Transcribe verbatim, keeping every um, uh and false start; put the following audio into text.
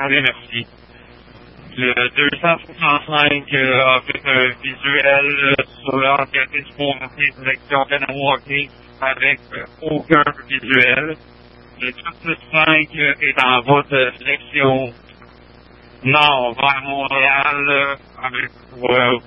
Allez, merci. Le deux cent soixante-cinq euh, a fait un visuel euh, sur l'enquête du comité de sélection Kanawake avec euh, aucun visuel. Le deux cinq euh, est en voie de sélection nord vers Montréal euh, avec ouais,